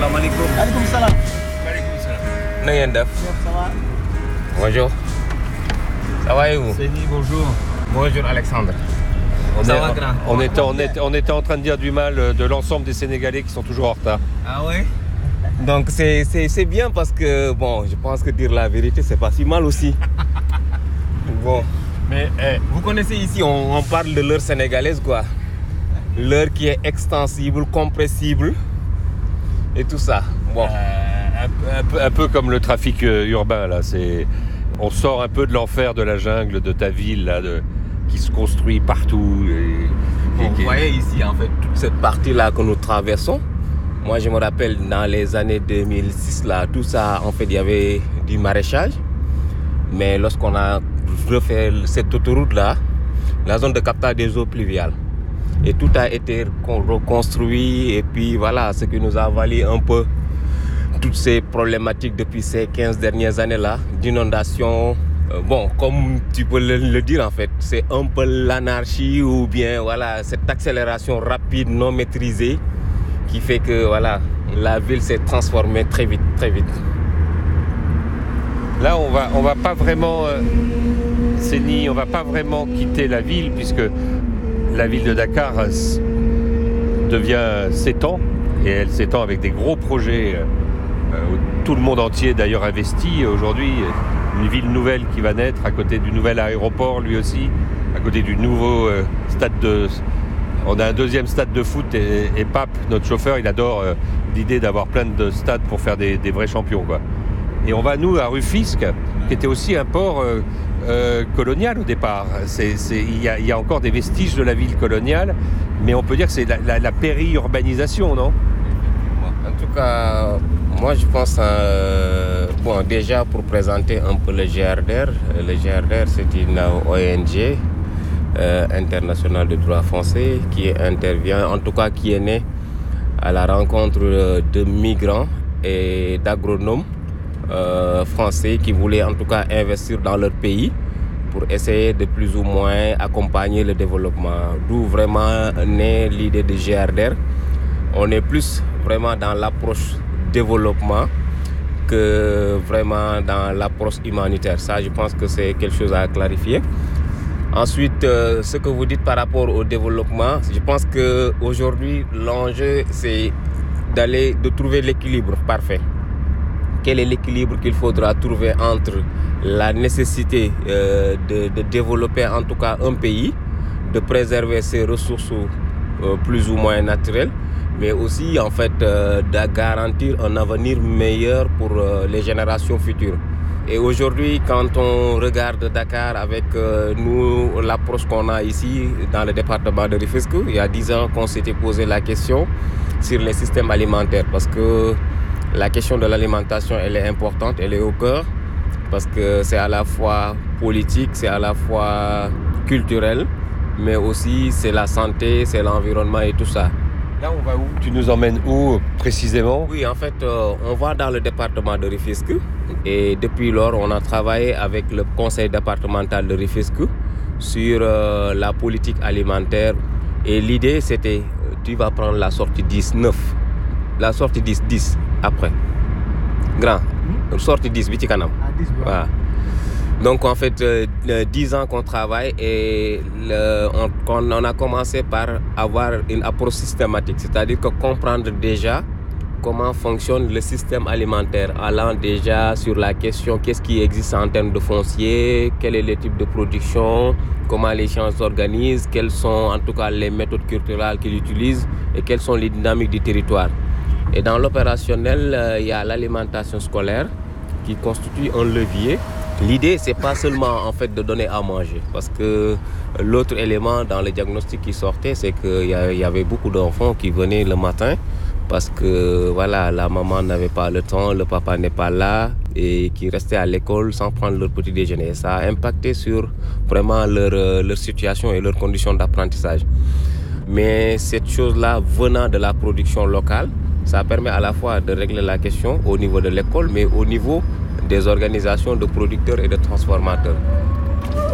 Salaamaaleykum. Waaleykum salaam. Waaleykum salaam. Na ngeen def? Ça va? Bonjour. Ça va et vous? Seyni, bonjour. Bonjour Alexandre. Ça va, grand? On était en train de dire du mal de l'ensemble des Sénégalais qui sont toujours en retard. Ah ouais? Donc c'est bien parce que bon, je pense que dire la vérité c'est pas si mal aussi. Bon, mais vous connaissez ici, on parle de l'heure sénégalaise quoi. L'heure qui est extensible, compressible et tout ça. Bon, Un peu comme le trafic urbain là. On sort un peu de l'enfer de la jungle de ta ville là, qui se construit partout. vous voyez ici en fait toute cette partie là que nous traversons. Moi je me rappelle dans les années 2006 là, tout ça en fait il y avait du maraîchage. Mais lorsqu'on a refait cette autoroute là, la zone de captage des eaux pluviales, et tout a été reconstruit et puis voilà ce qui nous a valu un peu toutes ces problématiques depuis ces 15 dernières années là d'inondation. Bon, comme tu peux le dire en fait, c'est un peu l'anarchie ou bien voilà cette accélération rapide non maîtrisée qui fait que voilà la ville s'est transformée très vite. Là, on va pas vraiment, Seyni, on va pas vraiment quitter la ville puisque la ville de Dakar s'étend et elle s'étend avec des gros projets. Tout le monde entier d'ailleurs investi aujourd'hui. Une ville nouvelle qui va naître à côté du nouvel aéroport lui aussi, à côté du nouveau stade de... On a un deuxième stade de foot et Pape, notre chauffeur, il adore l'idée d'avoir plein de stades pour faire des vrais champions quoi. Et on va, nous, à Rufisque, qui était aussi un port colonial au départ. Il y a encore des vestiges de la ville coloniale, mais on peut dire que c'est la péri-urbanisation, non? En tout cas, moi je pense, bon déjà pour présenter un peu le GRDR c'est une ONG internationale de droit français qui intervient, en tout cas qui est née à la rencontre de migrants et d'agronomes français qui voulaient en tout cas investir dans leur pays pour essayer de plus ou moins accompagner le développement. D'où vraiment naît l'idée de GRDR. On est plus vraiment dans l'approche développement que vraiment dans l'approche humanitaire. Ça, je pense que c'est quelque chose à clarifier. Ensuite, ce que vous dites par rapport au développement, je pense qu'aujourd'hui, l'enjeu, c'est de trouver l'équilibre parfait. Quel est l'équilibre qu'il faudra trouver entre la nécessité de développer en tout cas un pays, de préserver ses ressources plus ou moins naturelles, mais aussi en fait de garantir un avenir meilleur pour les générations futures. Et aujourd'hui, quand on regarde Dakar avec nous, l'approche qu'on a ici dans le département de Rufisque, il y a 10 ans qu'on s'était posé la question sur les systèmes alimentaires parce que la question de l'alimentation, elle est importante, elle est au cœur parce que c'est à la fois politique, c'est à la fois culturel, mais aussi c'est la santé, c'est l'environnement et tout ça. Là, on va où? Tu nous emmènes où précisément? Oui, en fait, on va dans le département de Rufisque et depuis lors, on a travaillé avec le conseil départemental de Rufisque sur la politique alimentaire et l'idée c'était, tu vas prendre la sortie 19, la sortie 10 après. Grand, sortie 10, biti kanam. Ah, 10 bro. Voilà. Donc en fait, 10 ans qu'on travaille et on a commencé par avoir une approche systématique, c'est-à-dire que comprendre déjà comment fonctionne le système alimentaire, allant déjà sur la question qu'est-ce qui existe en termes de foncier, quel est le type de production, comment les champs s'organisent, quelles sont en tout cas les méthodes culturelles qu'ils utilisent et quelles sont les dynamiques du territoire. Et dans l'opérationnel, il y a l'alimentation scolaire qui constitue un levier. L'idée, c'est pas seulement en fait de donner à manger, parce que l'autre élément dans le diagnostic qui sortait, c'est qu'il y avait beaucoup d'enfants qui venaient le matin parce que voilà, la maman n'avait pas le temps, le papa n'est pas là et qui restaient à l'école sans prendre leur petit déjeuner. Ça a impacté sur vraiment leur situation et leurs conditions d'apprentissage. Mais cette chose-là venant de la production locale, ça permet à la fois de régler la question au niveau de l'école, mais au niveau des organisations de producteurs et de transformateurs.